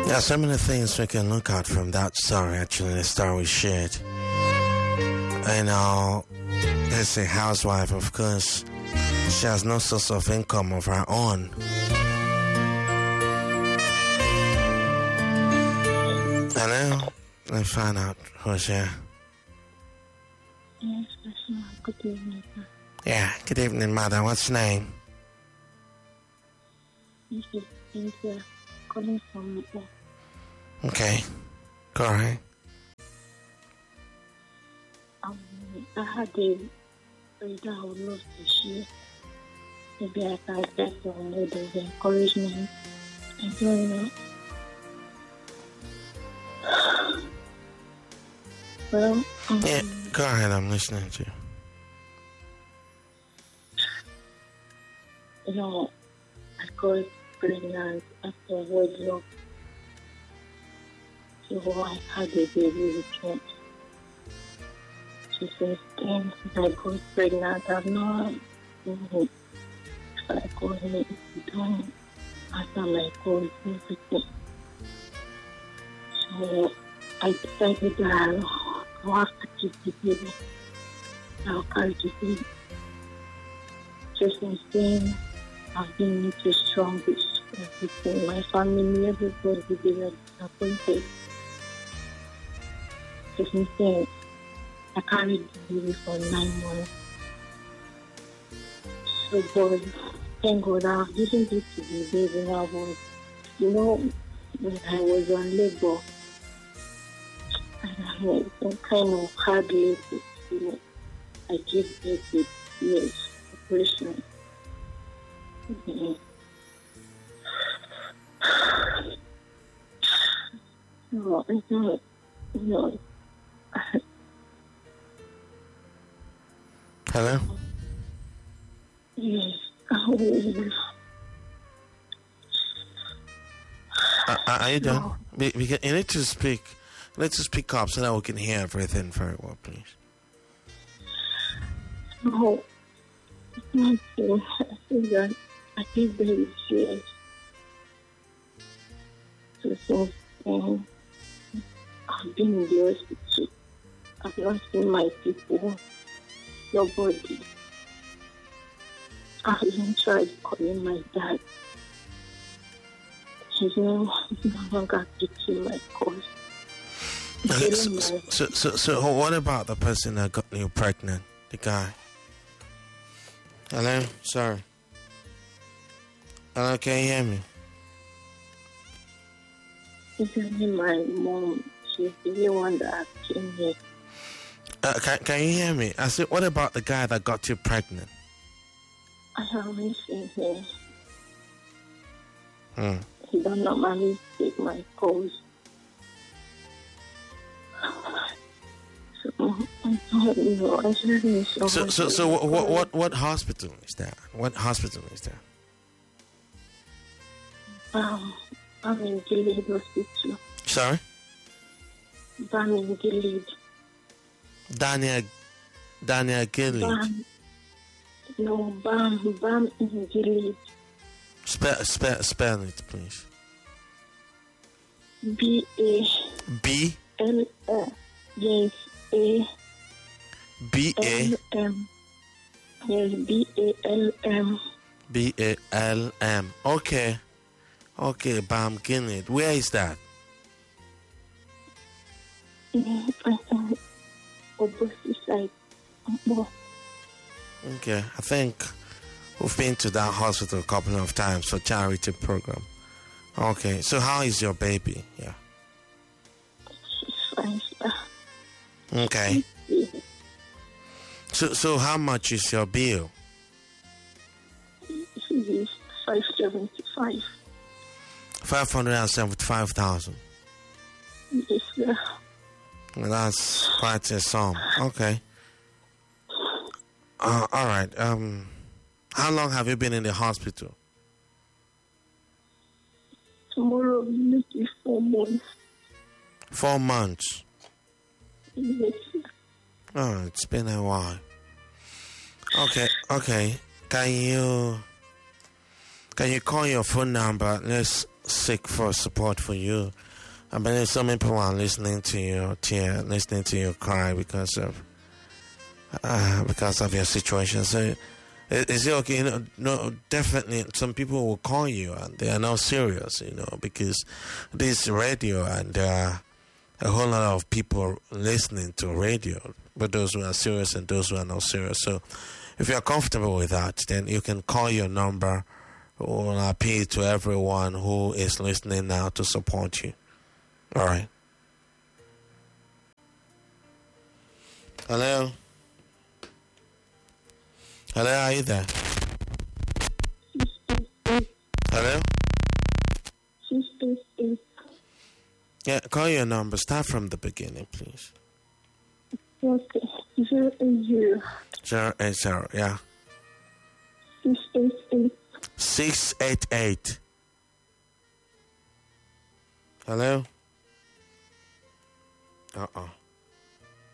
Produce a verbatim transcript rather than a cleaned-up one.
There are so many things we can look at from that story, actually, the story we shared. You know, there's a housewife, of course. She has no source of income of her own. Hello? Let's find out who's here. Yes, sir. Good evening, sir. Yeah, good evening, mother. What's your name? This is Cynthia, calling from Mo. Okay, go ahead. Um, I had a reader I would love to share. Maybe I can get some word of encouragement. I don't know. Well, um, Yeah, go ahead. I'm listening to you. you know, I got pregnant after wedlock. So I had a baby with her. She says, then since I got pregnant, I've not known if I got her done after my calls and everything. So I decided that I'll have to keep the baby. I'll carry the baby. So since then, I've been too strong with everything. My family, everybody, they were disappointed. So since then, I carried the baby for nine months. So, boy, thank God I've listened to the baby now. But, you know, when I was on labor, I had some kind of hard labor. You know, I gave birth with years operation. Mm-hmm. No, I don't, no. Hello? Yes. Oh, Uh, are you done? no. We, we can, you need to speak. You need to speak up so that we can hear everything very well, please. No. It's not so. I think that I think very serious. So since then, I've been in the hospital. I've not seen my people. Nobody. I even tried calling my dad. He's no, he's no longer picking my calls. Okay, He's so, telling so, my- so, so, so what about the person that got you pregnant? The guy? Hello? Sorry. Hello, can you hear me? It's only my mom. She's the only one that came here. Uh, can, can you hear me? I said, what about the guy that got you pregnant? I haven't seen him. Hmm. He don't normally take my calls. So, I don't know. I just need someone So, so, to so what, what, call. what, what hospital is that? What hospital is that? Um, I'm in Gilead Hospital. Sorry? Bam in Gilead. Daniel, Daniel Gilly. Bam. No, Bam. Bam in Gilead. Spell, spell, spell it, please. B A B, L A. Yes, A B, A, L M. Yes, B A L M. B, A, L, M. Okay. Okay, Bam Gilly. Where is that? I think opposite side. Oh, Okay, I think we've been to that hospital a couple of times for charity program. Okay, so how is your baby? Yeah. she's fine, sir. Okay. So, so how much is your bill? She is five seventy-five. Five hundred and seventy-five thousand. Yes, sir. That's quite a sum. Okay. Uh, all right. Um, how long have you been in the hospital? Tomorrow will make it four months. Four months. Yes, sir. Oh, it's been a while. Okay, okay. Can you Can you call your phone number? Let's seek for support for you. I believe so many people are listening to your tear, listening to your cry because of uh, because of your situation. So, is it okay? You know, no, definitely. Some people will call you and they are not serious. You know, because this radio and there are a whole lot of people listening to radio, but those who are serious and those who are not serious. So, if you are comfortable with that, then you can call your number. Will appeal to everyone who is listening now to support you. All right. Hello. Hello, are you there? Hello. Yeah, call your number. Start from the beginning, please. Okay. Zero eight zero. Zero eight zero. Yeah. Six eight eight. Six eight eight. Hello. Uh oh.